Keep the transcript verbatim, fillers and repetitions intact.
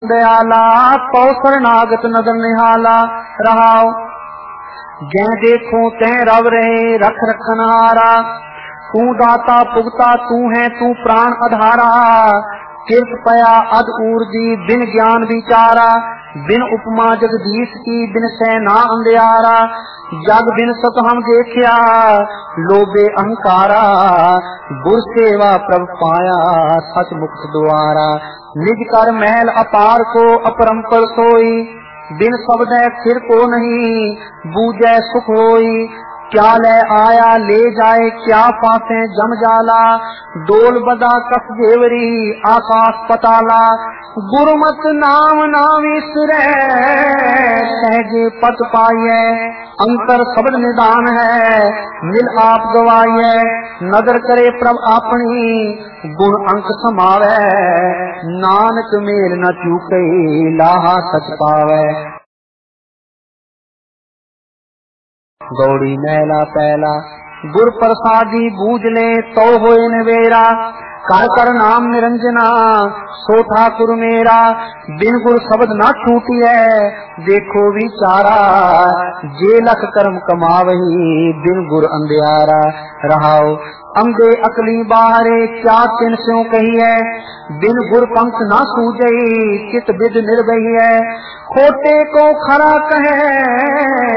दयाला तो शरणागत नदर निहाला रहाओ। जै देखो तै रव रहे रख रखन हारा, तू दाता पुगता तू है तू प्राण अधारा। किरत पया अद ऊर्दी बिन ज्ञान विचारा, बिन उपमा जगदीश की बिन सैना अंधियारा। जग बिन सत हम देखिया लोभे अहंकारा, गुर सेवा प्रभ पाया सच मुक्त द्वारा। निज कर महल अपार को अपरंपर सोई, बिन शब्द फिर को नहीं बूझे सुख होई। क्या ले आया ले जाए क्या पासे जम जाला, डोल बदा कस देवरी आकाश पताला। गुरुमत नाम नाम ईश्वरे सहजे पत पाइए, अंतर शब्द निदान है मिल आप गवाइए। नदर करे प्रभ अपनी गुण अंक समावे, नानक मेल न चूके लाहा सच पावे। गौड़ी मैला पैला गुर प्रसादी बूझ ले तो होए नवेरा। कर कर नाम निरंजना सो ठाकुर मेरा, बिन गुर शब्द ना छूटिए देखो विचारा। जे लख कर्म कमावही बिन गुर अंधियारा रहाओ। अंधे अकली बाहरे क्या तिन स्यों कही है, बिन गुर पंख ना सूझई चित बिद निर्भई है। खोटे को खरा कहे